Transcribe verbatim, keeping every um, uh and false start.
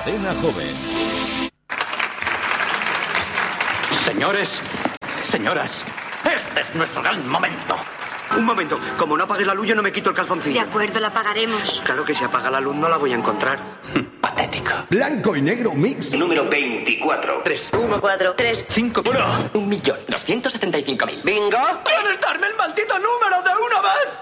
Cadena Joven. Señores, señoras, este es nuestro gran momento. Un momento, como no apague la luz yo no me quito el calzoncillo. De acuerdo, la apagaremos. Claro que si apaga la luz no la voy a encontrar. Patético. Blanco y negro mix. Número veinticuatro. Tres. Uno, cuatro, tres, Cinco. Uno. Un millón. Doscientos setenta y cinco mil. Bingo. ¿Puedes darme el maldito número de una vez?